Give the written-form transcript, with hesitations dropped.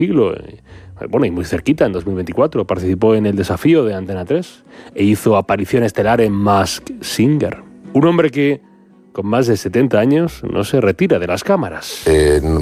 siglo. Bueno, y muy cerquita, en 2024, participó en El Desafío de Antena 3 e hizo aparición estelar en Masked Singer. Un hombre que, con más de 70 años, no se retira de las cámaras.